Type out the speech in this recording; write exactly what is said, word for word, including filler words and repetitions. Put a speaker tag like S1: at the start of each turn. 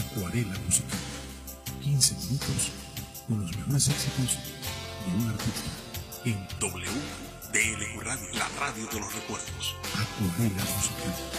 S1: Acuarela Musical. quince minutos con los mejores éxitos de un artista. En W D L Radio, la radio de los recuerdos. Acuarela Musical.